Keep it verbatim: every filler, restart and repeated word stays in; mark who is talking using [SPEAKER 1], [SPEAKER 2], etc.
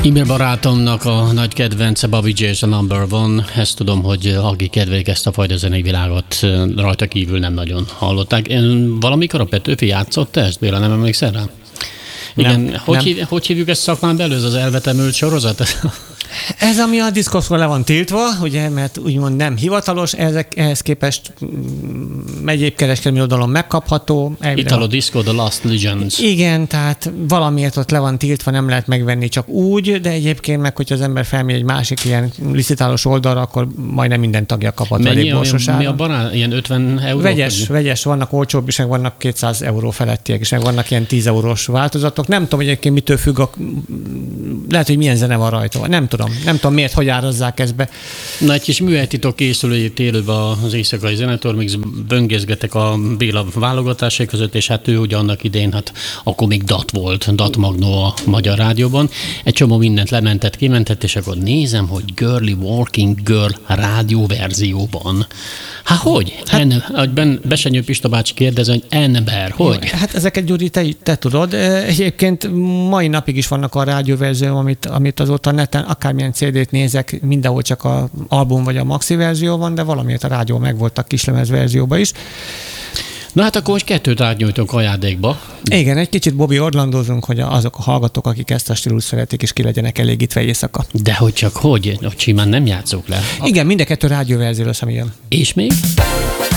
[SPEAKER 1] E-mail barátomnak a nagy kedvence Bobby J és a Number One. Ezt tudom, hogy akik kedvelik ezt a fajta zenei világot, rajta kívül nem nagyon hallották. Én valamikor a Petőfi játszott ezt, Béla, nem emlékszel rá? Igen,
[SPEAKER 2] nem,
[SPEAKER 1] hogy,
[SPEAKER 2] nem.
[SPEAKER 1] Hív, hogy hívjuk ezt szakmán belül, az elvetemült sorozat?
[SPEAKER 2] Ez, ami a diszkoszról le van tiltva, ugye, mert úgymond nem hivatalos, ezek, ehhez képest mm, egyéb kereskedelmi oldalon megkapható.
[SPEAKER 1] Italo Disco, The Last Legends.
[SPEAKER 2] Igen, tehát valamiért ott le van tiltva, nem lehet megvenni csak úgy, de egyébként meg, hogyha az ember felmegy egy másik ilyen licitálós oldalra, akkor majdnem minden tagja kaphat elég borsosára.
[SPEAKER 1] Mi a barát? Ilyen ötven euró?
[SPEAKER 2] Vegyes, vegyes, vannak olcsóbb is, meg vannak kétszáz euró felettiek is, meg vannak ilyen tíz eurós változatok. Nem tudom, hogy egyébként mitől függ, a, lehet, hogy milyen zene van rajta. Nem tudom. Nem tudom, miért, hogy árazzák ezt be.
[SPEAKER 1] Na, egy kis műhelytitok készül itt élőben az éjszakai Zenetormix, böngészgetek a Béla válogatásai között, és hát ő ugye annak idén, hát akkor még dat volt, Dat Magnó a Magyar Rádióban. Egy csomó mindent lementett, kimentett, és akkor nézem, hogy Girly Walking Girl rádió verzióban. Hát hogy? Hát, en, ahogy Besenyő Pista bácsi kérdez, hogy ember, hogy?
[SPEAKER 2] Hát ezeket, Gyuri, te, te tudod. Egyébként mai napig is vannak a rádióverzió, amit, amit azóta neten, akármilyen cé dét nézek, mindenhol csak az album vagy a maxi verzió van, de valamiért a rádió megvolt a kislemez verzióban is.
[SPEAKER 1] Na hát akkor most kettőt átnyújtunk ajándékba.
[SPEAKER 2] Igen, egy kicsit Bobby orlandozunk, hogy azok a hallgatók, akik ezt a stílus szeretik, és ki legyenek elégítve éjszaka.
[SPEAKER 1] De hogy csak hogy? Hogy simán nem játszok le.
[SPEAKER 2] Igen, mind a kettő rádióverzió lesz, ami jön.
[SPEAKER 1] És még?